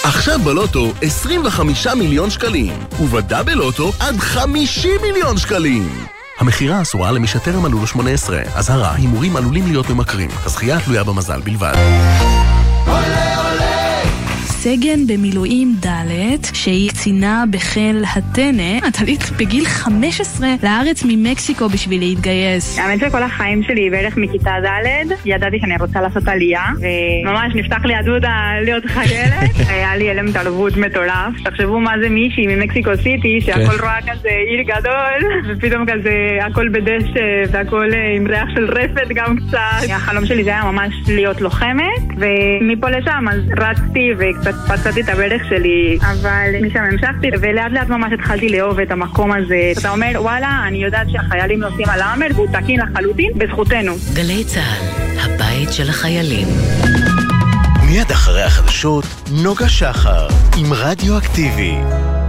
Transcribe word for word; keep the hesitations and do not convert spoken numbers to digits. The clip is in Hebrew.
עכשיו בלוטו עשרים וחמישה מיליון שקלים, ובדאבל לוטו עד חמישים מיליון שקלים. המחירה אסורה למי שטרם מלאו לו שמונה עשרה. אזהרה, הימורים עלולים להיות ממכרים. הזכייה תלויה במזל בלבד. סגן במילואים ד' שהיא קצינה בחיל הטנא, עלית בגיל חמש עשרה לארץ ממקסיקו בשביל להתגייס. האמת שכל החיים שלי בערך מכיתה ד' ידעתי שאני רוצה לעשות עלייה, וממש נפתח לי הדודה להיות חיילת. היה לי אלם תרבות מטורף. תחשבו מה זה מישהי ממקסיקו סיטי שהכל רואה כזה עיר גדול, ופתאום כזה הכל בדשא והכל עם ריח של רפת גם קצת. החלום שלי זה היה ממש להיות לוחמת, ומפה לשם אז רצתי וקצת פצעתי את הברך שלי, אבל משם המשכתי, ולאט לאט ממש התחלתי לאהוב את המקום הזה. אתה אומר, וואלה, אני יודעת שהחיילים נוסעים על האמר, והוא תקין לחלוטין, בזכותנו. גלי צהל, הבית של החיילים. מיד אחרי החדשות, נוגה שחר, עם רדיו אקטיבי.